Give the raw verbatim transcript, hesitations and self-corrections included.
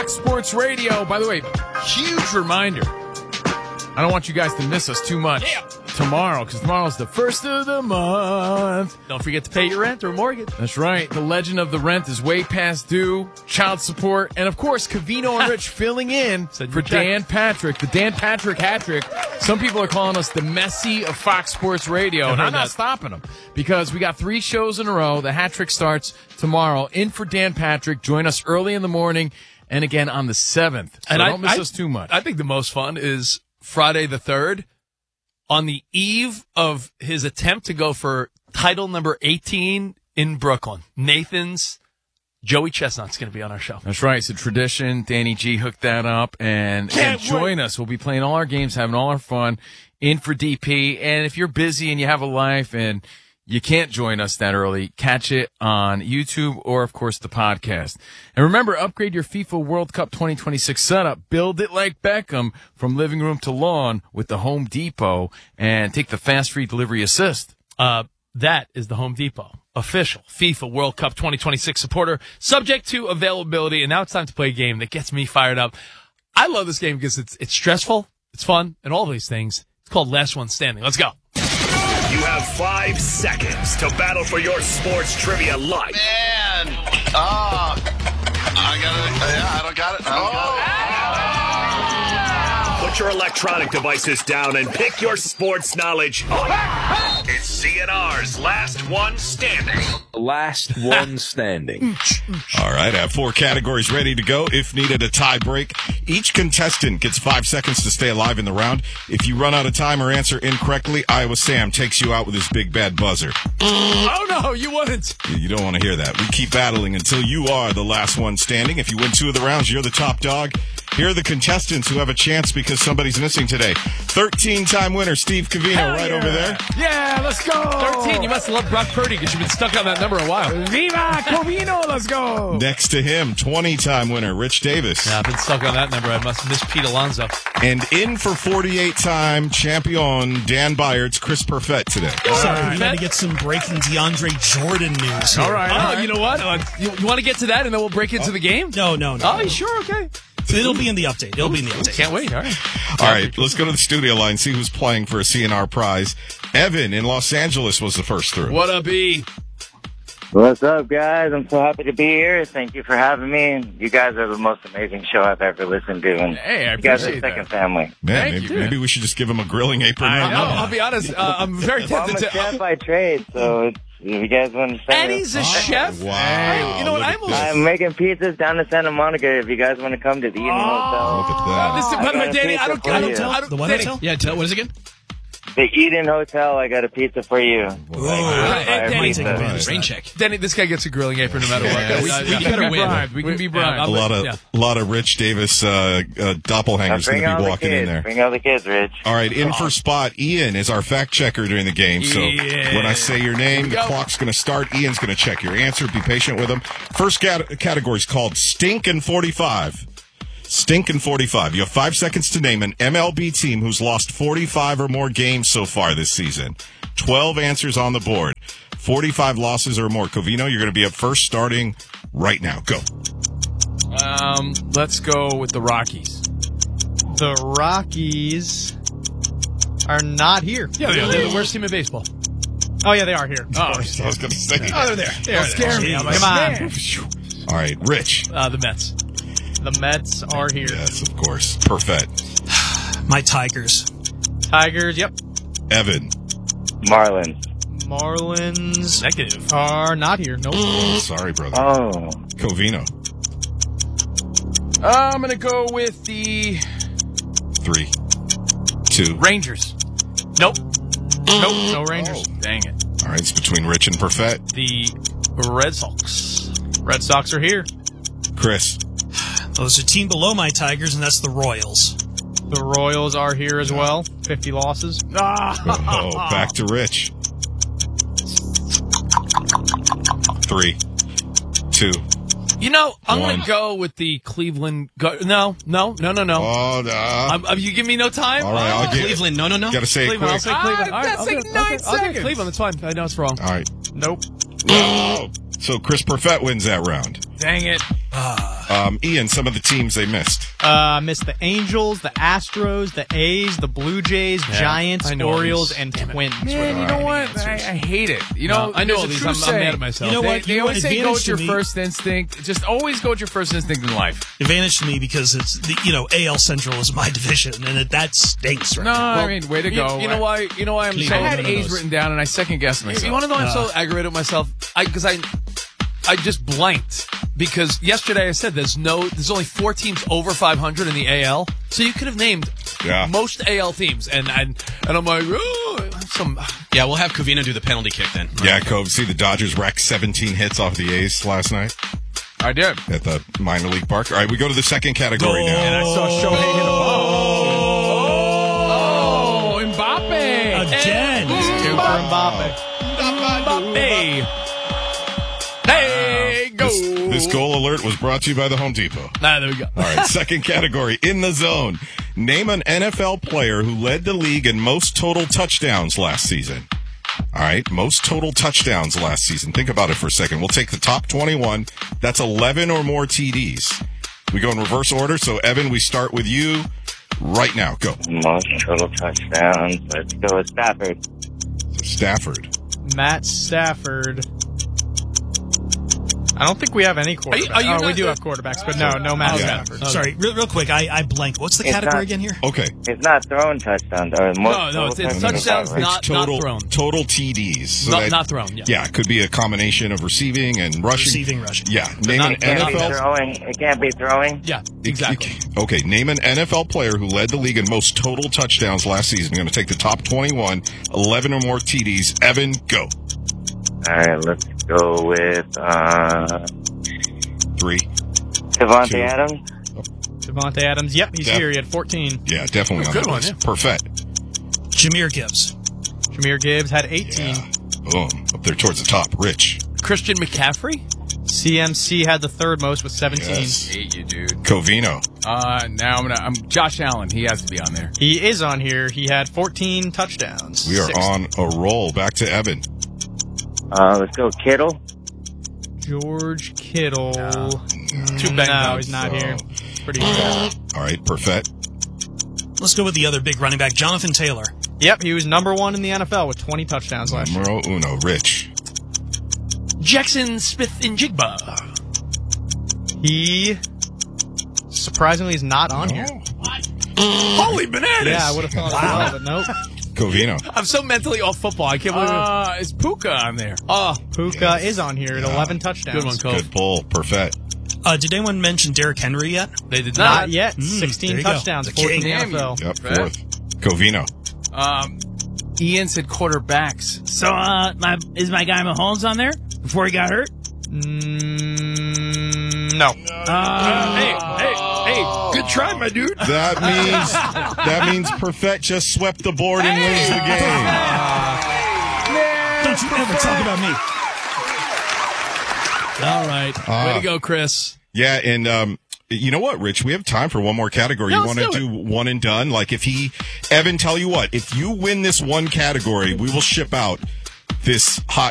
Fox Sports Radio. By the way, huge reminder. I don't want you guys to miss us too much yeah. tomorrow, because tomorrow's the first of the month. Don't forget to pay your rent or mortgage. That's right. The legend of the rent is way past due. Child support. And, of course, Covino and Rich filling in for Dan Patrick. The Dan Patrick hat trick. Some people are calling us the Messi of Fox Sports Radio. And I'm not stopping them, because we got three shows in a row. The hat trick starts tomorrow. In for Dan Patrick. Join us early in the morning and again on the seventh. So and don't I, miss I, us too much. I think the most fun is Friday the third, on the eve of his attempt to go for title number eighteen in Brooklyn. Nathan's Joey Chestnut's going to be on our show. That's right. It's a tradition. Danny G hooked that up. And, and join us. We'll be playing all our games, having all our fun. In for D P. And if you're busy and you have a life and you can't join us that early, catch it on YouTube or, of course, the podcast. And remember, upgrade your FIFA World Cup twenty twenty-six setup. Build it like Beckham from living room to lawn with the Home Depot, and take the fast free delivery assist. Uh, that is the Home Depot official FIFA World Cup twenty twenty-six supporter, subject to availability. And now it's time to play a game that gets me fired up. I love this game because it's it's stressful, it's fun, and all these things. It's called Last One Standing. Let's go. You have five seconds to battle for your sports trivia life. Man, oh, I got it. Yeah, I don't got it. I don't got it. Put your electronic devices down and pick your sports knowledge up. It's C N R's Last One Standing. Last One Standing. All right, I have four categories ready to go. If needed, a tie break. Each contestant gets five seconds to stay alive in the round. If you run out of time or answer incorrectly, Iowa Sam takes you out with his big bad buzzer. Oh, no, you wouldn't. You don't want to hear that. We keep battling until you are the last one standing. If you win two of the rounds, you're the top dog. Here are the contestants who have a chance because somebody's missing today. thirteen-time winner Steve Covino Hell right yeah. over there. Yeah, let's go. thirteen. You must have loved Brock Purdy because you've been stuck on that number a while. Viva Covino, let's go. Next to him, twenty-time winner Rich Davis. Yeah, I've been stuck on that number. I must miss Pete Alonso. And in for forty-eight-time champion Dan Byard's Chris Perfett today. Sorry, right. we got to get some breaking DeAndre Jordan news here. All right. Oh, all right. you know what? Uh, you, you want to get to that and then we'll break into oh. the game? No, no, no. Oh, no. you sure? Okay. It'll be in the update. It'll be in the update. Can't wait. All right. All right, let's go to the studio line, see who's playing for a C N R prize. Evan in Los Angeles was the first through. What up, E? What's up, guys? I'm so happy to be here. Thank you for having me. You guys are the most amazing show I've ever listened to. And Hey, I you guys are appreciate second that. family. Man, Thank maybe, you. maybe we should just give him a grilling apron I right know. now. I'll be honest. Uh, I'm very Well, I'm tempted a to. chef by trade, so it's, if you guys want to send And it- he's a Oh, chef. wow. Hey, you know what? Look I at almost. this. I'm making pizzas down to Santa Monica if you guys want to come to the Eden Hotel. Look at that. Listen, by the I way, got a Danny, I pizza don't. for I you. don't. I don't The what Danny, hotel? Yeah, tell, what is it again? The Eden Hotel, I got a pizza for you. Whoa. Hey, Fire Danny, pizza. Take advantage of Rain that. check. Danny, this guy gets a grilling apron no matter what. Yeah, we, Uh, we yeah. can better be win. bribed. We can be bribed. A lot of Yeah. a lot of Rich Davis uh, uh, Now doppelgangers going bring to all be the walking kids. in there. Bring all the kids, Rich. All right, in for spot, Ian is our fact checker during the game. So Yeah. when I say your name, the go. clock's going to start. Ian's going to check your answer. Be patient with him. First cat- category is called Stink and forty-five. Stink and forty-five. You have five seconds to name an M L B team who's lost forty-five or more games so far this season. twelve answers on the board. forty-five losses or more. Covino, you're going to be up first starting right now. Go. Um, let's go with the Rockies. The Rockies are not here. Yeah, they're, they're the worst team in baseball. Oh, yeah, they are here. Oh, I was going to say. Oh, they're there. They're don't scare me. I'm a Come on. fan. All right, Rich. Uh, the Mets. The Mets are here. Yes, of course. Perfect. My Tigers. Tigers, yep. Evan. Marlins. Marlins Negative. are not here. Nope. Oh, sorry, brother. Oh. Covino. Uh, I'm going to go with the Three. Two. Rangers. Nope. Nope, no Rangers. Dang it. All right, it's between Rich and Perfett. The Red Sox. Red Sox are here. Chris. There's a team below my Tigers, and that's the Royals. The Royals are here as well. fifty losses. Oh, back to Rich. Three. Two. You know, I'm One. going to go with the Cleveland. Go- no, no, no, no, no. Oh, no. Um, um, you give me no time? All right, I'll get Cleveland, no, no, no. Got to say it Cleveland. I'll quick. say Cleveland. Ah, All right, that's I'll like do it. nine I'll do it. I'll do it. seconds. Cleveland, it's fine. I know it's wrong. All right. Nope. No. So Chris Perfett wins that round. Dang it. Um, Ian, some of the teams they missed. Uh, missed the Angels, the Astros, the A's, the Blue Jays, Yeah, Giants, I know all Orioles, these. and Damn it. Twins. were Man, the you know remaining what? I, I answers. hate it. You know, No, I know there's all a these. true I'm, I'm saying. mad at myself. You know They, what? they You always say go advantage with your to me- first instinct. Just always go with your first instinct in life. Advantage to me because it's the you know A L Central is my division, and it, that stinks right No, now. I mean, way to You, go. you know why? You know why I'm Clean so. I had one of A's those. written down, and I second guessed myself. You want to know why I'm so aggravated with myself? I because I, I just blanked because yesterday I said there's no, there's only four teams over five hundred in the A L, so you could have named Yeah. most A L teams, and and and I'm like, oh, some. Yeah, we'll have Covino do the penalty kick then. Yeah, Cove. See, the Dodgers racked seventeen hits off the A's last night I did. at the minor league park. All right, we go to the second category now. And I saw Shohei hit a ball. Oh, Mbappe. Again. Two for Mbappe. Mbappe. Hey, go. This, this goal alert was brought to you by the Home Depot. Ah, there we go. All right, second category, in the zone. Name an N F L player who led the league in most total touchdowns last season. All right, most total touchdowns last season. Think about it for a second. We'll take the top twenty-one. That's eleven or more T Ds. We go in reverse order. So, Evan, we start with you right now. Go. Most total touchdowns. Let's go with Stafford. Stafford. Matt Stafford. I don't think we have any quarterbacks. are you oh, we not do the- have quarterbacks, but no, no Matt Yeah. Stafford. Sorry, real, real quick. I, I blanked. What's the It's category not- again here? Okay. It's not throwing touchdowns. Or most No, no, it's- total it's touchdowns. touchdowns, Right. not- It's total, thrown. total T Ds. So Not, that- not thrown. Yeah. Yeah, it could be a combination of receiving and rushing. Receiving, rushing. Yeah. Name not- an It can't N be F L. throwing. It can't be throwing. Yeah. Exactly. Okay, name an N F L player who led the league in most total touchdowns last season. We're going to take the top twenty-one, eleven or more T Ds. Evan, go. All right, let's go with uh, Three. Devontae Two. Adams. Devontae Adams. Yep, he's Yeah. here. He had fourteen. Yeah, definitely on Good that one, list. yeah. Perfect. Jameer Gibbs. Jameer Gibbs had eighteen. Yeah. Boom. Up there towards the top. Rich. Christian McCaffrey. C M C had the third most with seventeen. Yes. Hate you, dude. Covino. Uh, now I'm gonna. I'm Josh Allen. He has to be on there. He is on here. He had fourteen touchdowns. We are Six- on a roll. Back to Evan. Uh, let's go Kittle. George Kittle. Too banged No, up. he's not So- here. Pretty good. All right, perfect. Let's go with the other big running back, Jonathan Taylor. Yep, he was number one in the N F L with twenty touchdowns last year. Numero uno. Rich. Jackson Smith and Jigba. He surprisingly is not on here. Holy bananas! Yeah, I would have thought Wow. as well, but nope. Covino. I'm so mentally off football. I can't believe it. Uh, is Puka on there? Oh, Puka is on here at eleven touchdowns. good one, Cole. Good pull. Perfect. Uh, did anyone mention Derrick Henry yet? They did Not not. yet. Mm, sixteen there you go. touchdowns, The fourth in the king. N F L. Yep, Perfect. fourth. Covino. Um, Ian said quarterbacks. So, uh, my, is my guy Mahomes on there before he got hurt? Mm, no. Uh, Hey, hey, hey! Good try, my dude. That means that means Perfect just swept the board and wins the game. Don't you ever talk about me. All right, Uh, way to go, Chris. Yeah, and um, you know what, Rich? We have time for one more category. Yeah, you let's want to do do one and done? Like if he, Evan, tell you what, if you win this one category, we will ship out this hot